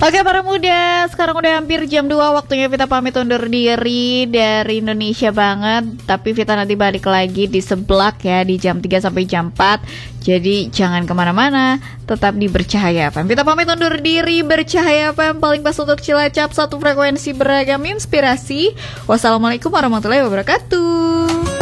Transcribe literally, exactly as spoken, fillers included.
Oke para muda, sekarang udah hampir jam dua, waktunya Vita pamit undur diri dari Indonesia banget. Tapi Vita nanti balik lagi di Seblak ya, di jam tiga sampai jam empat. Jadi jangan kemana-mana, tetap di Bercahaya F M. Vita pamit undur diri. Bercahaya F M, paling pas untuk Cilacap, satu frekuensi beragam inspirasi. Wassalamualaikum warahmatullahi wabarakatuh.